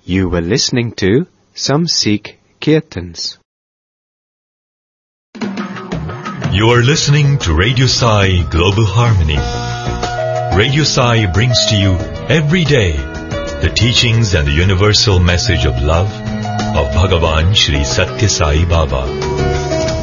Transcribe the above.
You were listening to some Sikh Kirtans. You are listening to Radio Sai Global Harmony. Radio Sai brings to you every day the teachings and the universal message of love of Bhagavan Shri Satya Sai Baba.